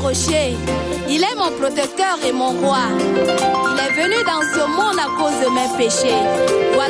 rocher. Il est mon protecteur et mon roi. Il est venu dans ce monde à cause de mes péchés. Voilà